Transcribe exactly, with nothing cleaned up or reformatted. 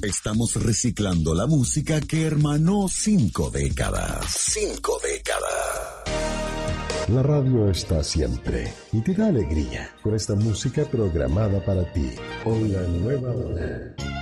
Estamos reciclando la música que hermanó cinco décadas. Cinco décadas. La radio está siempre y te da alegría con esta música programada para ti. Con la nueva hora.